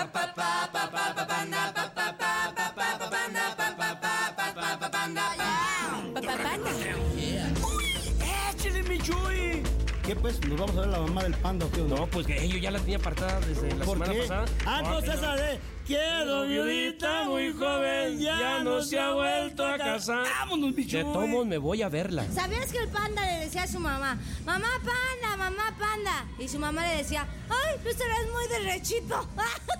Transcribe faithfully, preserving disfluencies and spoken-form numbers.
¡Échale, mi Chuy! ¿Qué pues? ¿Nos vamos a ver la mamá del panda o qué? No, pues que yo ya la tenía apartada desde la ¿Por semana qué? pasada. Ah, no, esa de quiero viudita muy joven, ya no se ha vuelto a casar. Vámonos, mi Chuy. De todos me voy a verla. ¿Sabías que el panda le decía a su mamá, mamá panda, mamá panda? Y su mamá le decía, ay, tú serás muy derechito.